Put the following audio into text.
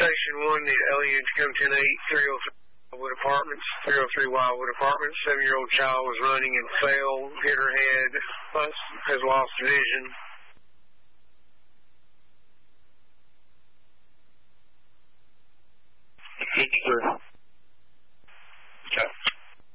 Station 1, need alien to come 10-8, 303 Wildwood Apartments. 303 Wildwood Apartments. 7-year-old child was running and fell, hit her head, has lost vision. Sure.